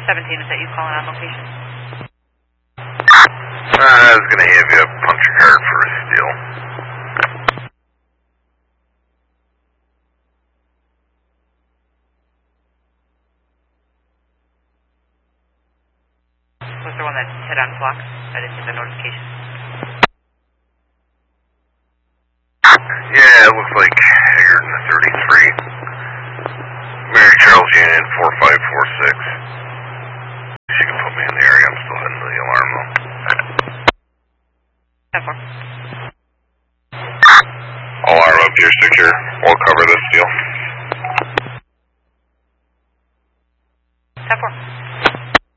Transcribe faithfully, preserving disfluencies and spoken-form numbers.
seventeen, is that you calling on location? Uh, I was going to give you a puncture card for a steal. Was there one that hit on Flox? I didn't get the notification. Yeah, it looks like Haggard in the thirty-three. Mary Charles Unit four five four six. She can put me in the area. I'm still heading to the alarm though. ten four. Alarm up here, secure. We'll cover this deal.